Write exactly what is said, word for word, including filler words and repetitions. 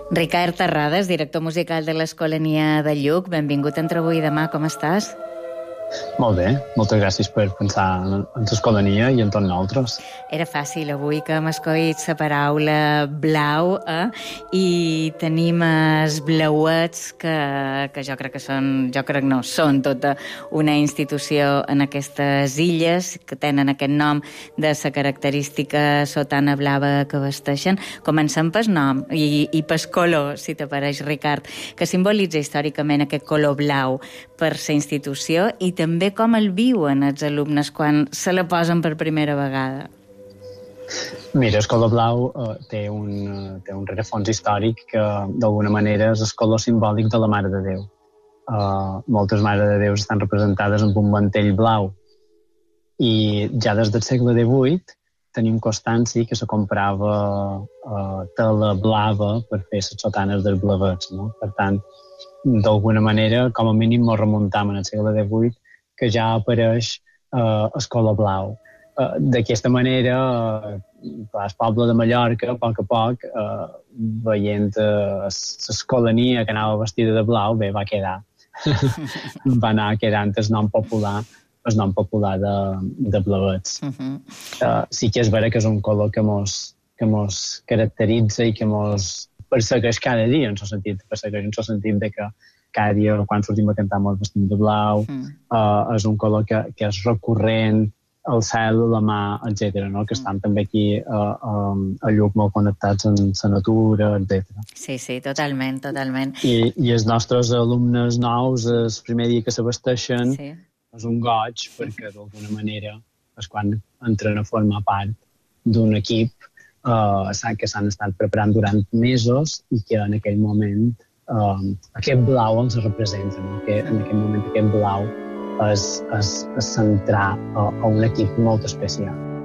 Ricard Terrades, director musical de l'Escolania de Lluc. Benvingut entre avui i demà, com estàs? Molt bé, moltes gràcies per pensar en l'Escolania i en tots nosaltres. Era fàcil avui que hem escollit la paraula blau, eh? I tenim els blauets que, que jo crec que són, jo crec no, són tota una institució en aquestes illes que tenen aquest nom de la característica sotana blava que vesteixen. Comencem pel nom i, i pel color, si t'apareix, Ricard, que simbolitza històricament aquest color blau per la institució i també com el viuen els alumnes quan se la posen per primera vegada. Mira, el color blau eh, té, un, uh, té un rerefons històric que d'alguna manera és el color simbòlic de la Mare de Déu. Uh, moltes Mares de Déu estan representades amb un mantell blau i ja des del segle divuit tenim constància que se comprava uh, tela blava per fer les sotanes dels blavets, no? Per tant, d'alguna manera, com a mínim, ens remuntam en el segle divuit que ja apareix eh, el color blau. Eh, D'aquesta manera, eh, el poble de Mallorca, a poc a poc, eh, veient eh, l'escolania que anava vestida de blau, bé, va quedar. Va anar quedant el nom popular, el nom popular de, de blavets. Uh-huh. eh, sí que és vera que és un color que mos, que mos caracteritza i que mos persegueix cada dia, en el sentit, persegueix en el sentit de que cada dia quan sortim a cantar molt vestim de blau, mm. uh, és un color que, que és recurrent, el cel, la mà, etcètera, no? Que estan mm. també aquí uh, um, a Lluc molt connectats amb la natura, etcètera. Sí, sí, totalment, totalment. I, i els nostres alumnes nous, el primer dia que se vesteixen, sí. És un goig, perquè d'alguna manera és quan entren a formar part d'un equip uh, que s'han estat preparant durant mesos i que en aquell moment Uh, aquest blau ens representa, no? Que en aquest moment aquest blau és, és, és centrar a, a un equip molt especial.